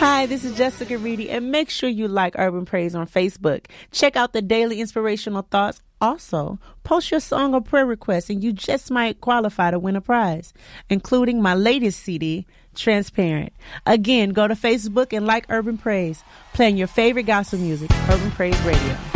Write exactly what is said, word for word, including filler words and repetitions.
Hi, this is Jessica Reedy, and make sure you like Urban Praise on Facebook. Check out the daily inspirational thoughts. Also, post your song or prayer request, and you just might qualify to win a prize, including my latest C D, Transparent. Again, go to Facebook and like Urban Praise, playing your favorite gospel music, Urban Praise Radio.